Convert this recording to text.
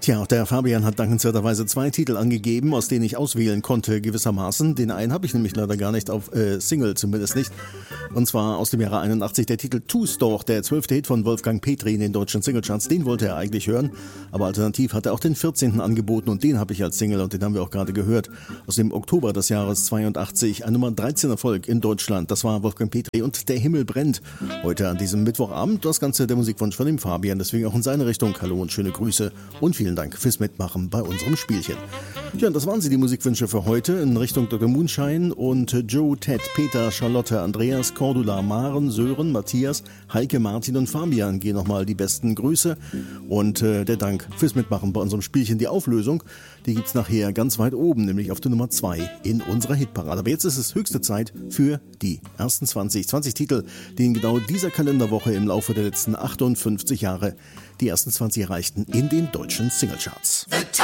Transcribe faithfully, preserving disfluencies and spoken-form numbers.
Tja, auch der Fabian hat dankenswerterweise zwei Titel angegeben, aus denen ich auswählen konnte gewissermaßen. Den einen habe ich nämlich leider gar nicht auf äh, Single, zumindest nicht. Und zwar aus dem Jahre einundachtzig der Titel Tust doch, der zwölfte Hit von Wolfgang Petri in den deutschen Singlecharts. Den wollte er eigentlich hören, aber alternativ hat er auch den vierzehnten angeboten und den habe ich als Single und den haben wir auch gerade gehört. Aus dem Oktober des Jahres zweiundachtzig, ein Nummer dreizehn Erfolg in Deutschland. Das war Wolfgang Petri und Der Himmel brennt. Heute an diesem Mittwochabend das Ganze der Musikwunsch von dem Fabian, deswegen auch in seine Richtung. Hallo und schöne Grüße und vielen Dank fürs Mitmachen bei unserem Spielchen. Ja, das waren sie, die Musikwünsche für heute in Richtung Doktor Moonshine und Joe, Ted, Peter, Charlotte, Andreas, Cordula, Maren, Sören, Matthias, Heike, Martin und Fabian gehen nochmal die besten Grüße und äh, der Dank fürs Mitmachen bei unserem Spielchen. Die Auflösung, die gibt's nachher ganz weit oben, nämlich auf der Nummer zwei in unserer Hitparade. Aber jetzt ist es höchste Zeit für die ersten zwanzig, zwanzig Titel, die in genau dieser Kalenderwoche im Laufe der letzten achtundfünfzig Jahre die ersten zwanzig erreichten in den deutschen Singlecharts.